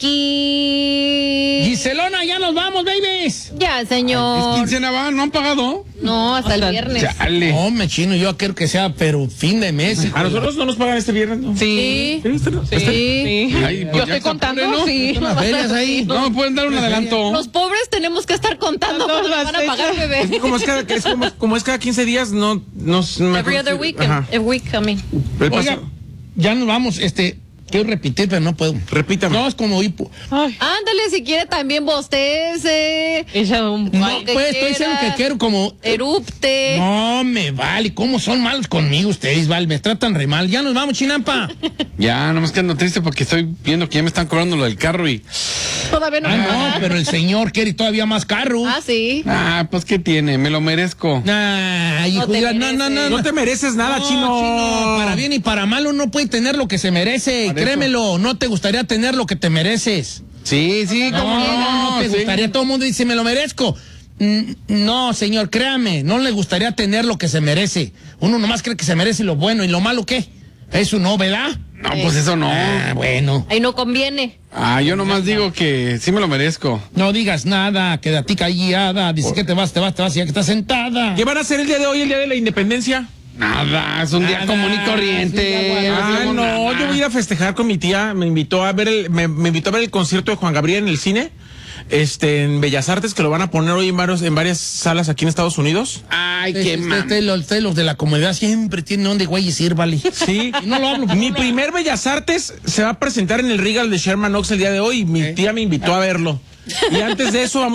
aquí. Giselona, ya nos vamos, babies. Ya, señor. ¿Es quincena va? ¿No han pagado? No, hasta el viernes. Chale. No, me chino, yo quiero que sea, pero fin de mes. A nosotros no nos pagan este viernes, ¿no? Sí. Sí. Ay, pues Yo ya estoy está contando, pobre, ¿no? sí. Unas ferias ahí. No me pueden dar un adelanto. Los pobres tenemos que estar contando cuando nos van a pagar, Es bebé. que como es cada 15 días, no me Every other acuerdo si- week. Ajá. Every week, I mean. El Oiga, paso- ya nos vamos, quiero repetir, pero no puedo. Repítame. No, es como hipo. Ay, Ándale, si quiere también bostece. ella un... No, que pues, estoy diciendo quiera. que quiero como... Erupte. No, me vale, ¿cómo son malos conmigo ustedes, vale? Me tratan re mal. Ya nos vamos, Chinampa. Ya, nomás que ando triste porque estoy viendo que ya me están cobrando lo del carro y... Todavía no. Ah, no, pero el señor quiere todavía más carro. Ah, sí. Ah, pues ¿qué tiene? Me lo merezco. Ay, hijo, No te mira, no, mereces. No te mereces nada, No, chino. para bien y para mal uno puede tener lo que se merece. Por eso. Créemelo, no te gustaría tener lo que te mereces. Sí, sí, No, cómo no te sí. gustaría. Todo el mundo dice, me lo merezco. No, señor, créame, no le gustaría tener lo que se merece. Uno nomás cree que se merece lo bueno y lo malo, ¿qué? Eso no, ¿verdad? No, pues eso no. Ah, bueno. Ahí no conviene. Ah, yo nomás digo que sí me lo merezco. No digas nada, quédate callada. Dice que te vas, y ya que estás sentada. ¿Qué van a hacer el día de hoy, el día de la independencia? Nada, es un día Nada, común y corriente. sí, Ah, No, no, yo voy a ir a festejar con mi tía. Me invitó a ver me invitó a ver el concierto de Juan Gabriel en el cine. En Bellas Artes, que lo van a poner hoy en varias salas aquí en Estados Unidos. Ay, qué Los de la comunidad siempre tienen donde güeyes ir, vale. Sí. Y no lo hablo. Mi primer Bellas Artes se va a presentar en el Regal de Sherman Oaks el día de hoy y mi tía me invitó a verlo. Y antes de eso vamos